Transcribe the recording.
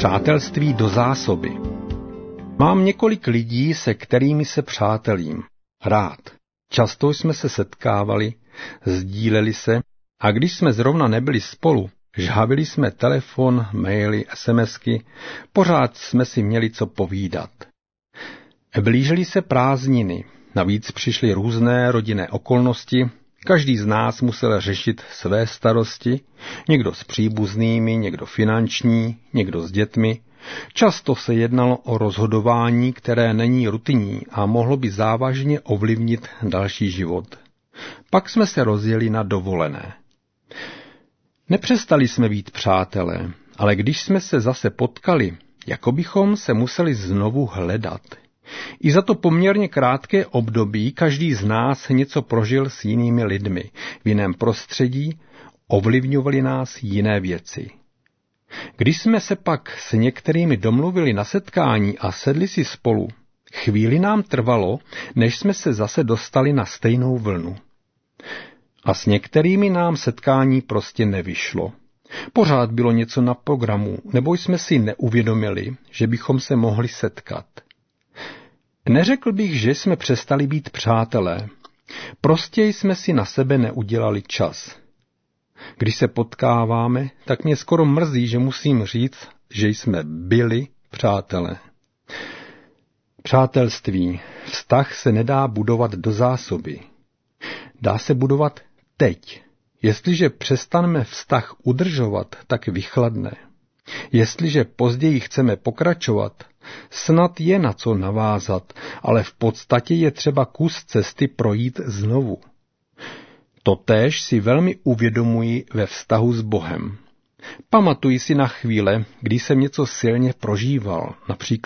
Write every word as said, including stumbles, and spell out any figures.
Přátelství do zásoby. Mám několik lidí, se kterými se přátelím. Rád. Často jsme se setkávali, sdíleli se a když jsme zrovna nebyli spolu, žhavili jsme telefon, maily, SMSky, pořád jsme si měli co povídat. Blížily se prázdniny, navíc přišly různé rodinné okolnosti, každý z nás musel řešit své starosti, někdo s příbuznými, někdo finanční, někdo s dětmi. Často se jednalo o rozhodování, které není rutinní a mohlo by závažně ovlivnit další život. Pak jsme se rozjeli na dovolené. Nepřestali jsme být přátelé, ale když jsme se zase potkali, jako bychom se museli znovu hledat. I za to poměrně krátké období každý z nás něco prožil s jinými lidmi, v jiném prostředí, ovlivňovaly nás jiné věci. Když jsme se pak s některými domluvili na setkání a sedli si spolu, chvíli nám trvalo, než jsme se zase dostali na stejnou vlnu. A s některými nám setkání prostě nevyšlo. Pořád bylo něco na programu, nebo jsme si neuvědomili, že bychom se mohli setkat. Neřekl bych, že jsme přestali být přátelé. Prostě jsme si na sebe neudělali čas. Když se potkáváme, tak mě skoro mrzí, že musím říct, že jsme byli přátelé. Přátelství, vztah se nedá budovat do zásoby. Dá se budovat teď. Jestliže přestaneme vztah udržovat, tak vychladne. Jestliže později chceme pokračovat, snad je na co navázat, ale v podstatě je třeba kus cesty projít znovu. Totéž si velmi uvědomuji ve vztahu s Bohem. Pamatuji si na chvíle, kdy jsem něco silně prožíval, například